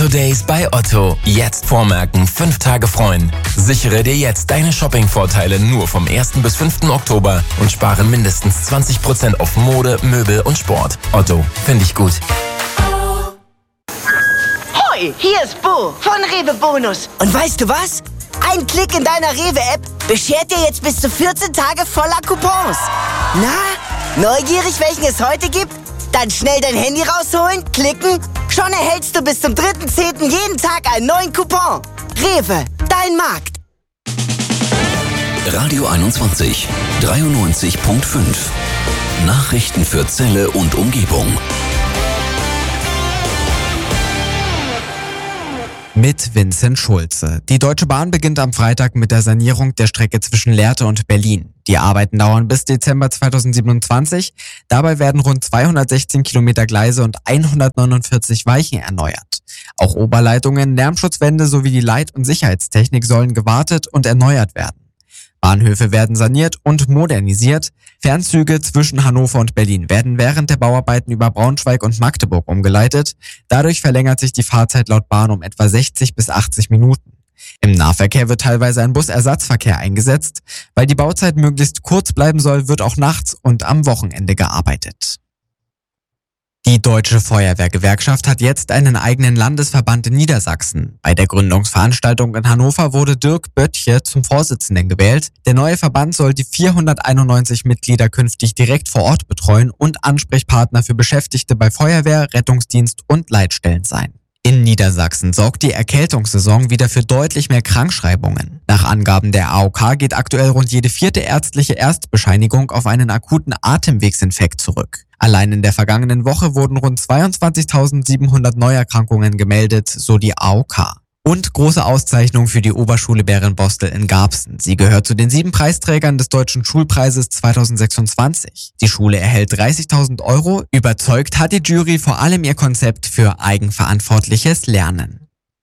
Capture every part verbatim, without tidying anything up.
Otto Days bei Otto. Jetzt vormerken, fünf Tage freuen. Sichere dir jetzt deine Shopping-Vorteile nur vom ersten bis fünften Oktober und spare mindestens zwanzig Prozent auf Mode, Möbel und Sport. Otto, finde ich gut. Hoi, hier ist Bo von Rewe Bonus. Und weißt du was? Ein Klick in deiner Rewe-App beschert dir jetzt bis zu vierzehn Tage voller Coupons. Na, neugierig, welchen es heute gibt? Dann schnell dein Handy rausholen, klicken. Schon erhältst du bis zum dritten zehnten jeden Tag einen neuen Coupon. Rewe, dein Markt. Radio einundzwanzig, dreiundneunzig Komma fünf. Nachrichten für Celle und Umgebung. Mit Vincent Schulze. Die Deutsche Bahn beginnt am Freitag mit der Sanierung der Strecke zwischen Lehrte und Berlin. Die Arbeiten dauern bis Dezember zweitausendsiebenundzwanzig. Dabei werden rund zweihundertsechzehn Kilometer Gleise und hundertneunundvierzig Weichen erneuert. Auch Oberleitungen, Lärmschutzwände sowie die Leit- und Sicherheitstechnik sollen gewartet und erneuert werden. Bahnhöfe werden saniert und modernisiert. Fernzüge zwischen Hannover und Berlin werden während der Bauarbeiten über Braunschweig und Magdeburg umgeleitet. Dadurch verlängert sich die Fahrzeit laut Bahn um etwa sechzig bis achtzig Minuten. Im Nahverkehr wird teilweise ein Busersatzverkehr eingesetzt. Weil die Bauzeit möglichst kurz bleiben soll, wird auch nachts und am Wochenende gearbeitet. Die Deutsche Feuerwehrgewerkschaft hat jetzt einen eigenen Landesverband in Niedersachsen. Bei der Gründungsveranstaltung in Hannover wurde Dirk Böttche zum Vorsitzenden gewählt. Der neue Verband soll die vierhunderteinundneunzig Mitglieder künftig direkt vor Ort betreuen und Ansprechpartner für Beschäftigte bei Feuerwehr, Rettungsdienst und Leitstellen sein. In Niedersachsen sorgt die Erkältungssaison wieder für deutlich mehr Krankschreibungen. Nach Angaben der A O K geht aktuell rund jede vierte ärztliche Erstbescheinigung auf einen akuten Atemwegsinfekt zurück. Allein in der vergangenen Woche wurden rund zweiundzwanzigtausendsiebenhundert Neuerkrankungen gemeldet, so die A O K. Und große Auszeichnung für die Oberschule Bärenbostel in Garbsen. Sie gehört zu den sieben Preisträgern des Deutschen Schulpreises zweitausendsechsundzwanzig. Die Schule erhält dreißigtausend Euro. Überzeugt hat die Jury vor allem ihr Konzept für eigenverantwortliches Lernen.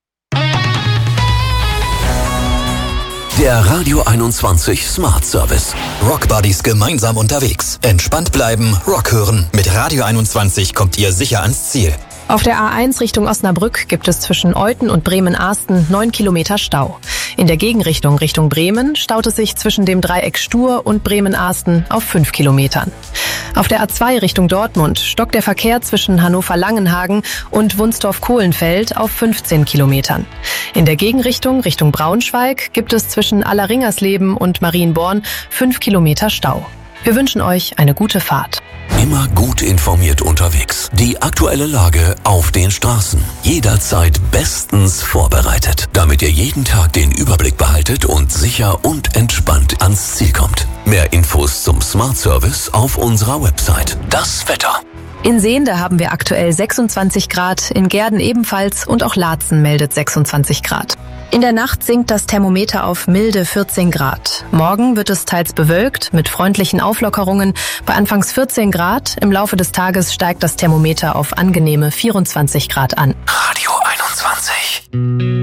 Der Radio einundzwanzig Smart Service. Rock Buddies gemeinsam unterwegs. Entspannt bleiben, Rock hören. Mit Radio einundzwanzig kommt ihr sicher ans Ziel. Auf der A eins Richtung Osnabrück gibt es zwischen Euthen und Bremen-Ahsten neun Kilometer Stau. In der Gegenrichtung Richtung Bremen staut es sich zwischen dem Dreieck Stur und Bremen-Ahsten auf fünf Kilometern. Auf der A zwei Richtung Dortmund stockt der Verkehr zwischen Hannover-Langenhagen und Wunsdorf-Kohlenfeld auf fünfzehn Kilometern. In der Gegenrichtung Richtung Braunschweig gibt es zwischen Allerringersleben und Marienborn fünf Kilometer Stau. Wir wünschen euch eine gute Fahrt. Immer gut informiert unterwegs. Die aktuelle Lage auf den Straßen. Jederzeit bestens vorbereitet, damit ihr jeden Tag den Überblick behaltet und sicher und entspannt ans Ziel kommt. Mehr Infos zum Smart Service auf unserer Website. Das Wetter. In Sehnde haben wir aktuell sechsundzwanzig Grad, in Gehrden ebenfalls und auch Laatzen meldet sechsundzwanzig Grad. In der Nacht sinkt das Thermometer auf milde vierzehn Grad. Morgen wird es teils bewölkt mit freundlichen Auflockerungen bei anfangs vierzehn Grad. Im Laufe des Tages steigt das Thermometer auf angenehme vierundzwanzig Grad an. Radio einundzwanzig.